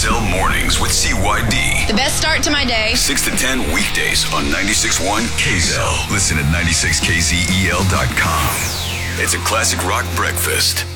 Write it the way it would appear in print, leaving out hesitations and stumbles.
KZL Mornings with CYD. The best start to my day. 6 to 10 weekdays on 96.1 KZL. Listen at 96kzel.com. It's a classic rock breakfast.